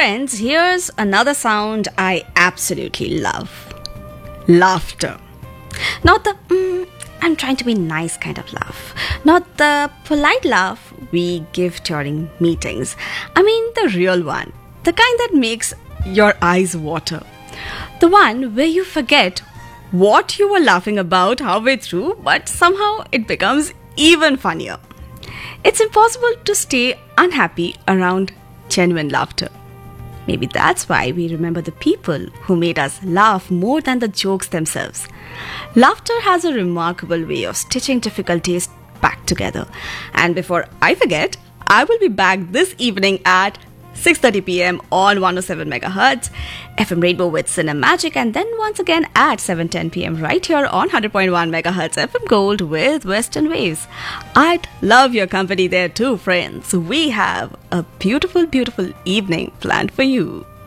Friends, here's another sound I absolutely love: laughter. Not the I'm trying to be nice kind of laugh. Not the polite laugh we give during meetings. I mean the real one. The kind that makes your eyes water. The one where you forget what you were laughing about halfway through, but somehow it becomes even funnier. It's impossible to stay unhappy around genuine laughter. Maybe that's why we remember the people who made us laugh more than the jokes themselves. Laughter has a remarkable way of stitching difficulties back together. And before I forget, I will be back this evening at 6:30 p.m. on 107 MHz FM Rainbow with Cinemagic, and then once again at 7:10 p.m. right here on 100.1 MHz FM Gold with Western Waves. I'd love your company there too, friends. We have a beautiful, beautiful evening planned for you.